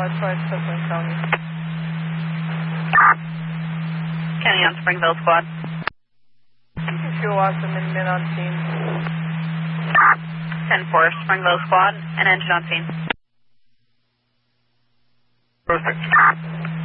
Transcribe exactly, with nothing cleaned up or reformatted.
uh, towards Brooklyn County. County on Springville Squad. Fuel loss and min on scene. ten four, Springville Squad, and engine on scene. Perfect.